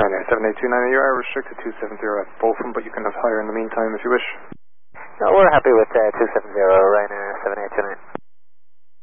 Ryanair 7829, you are restricted 270 at Bolton, but you can have higher in the meantime if you wish. No, we're happy with 270, Ryanair 7829.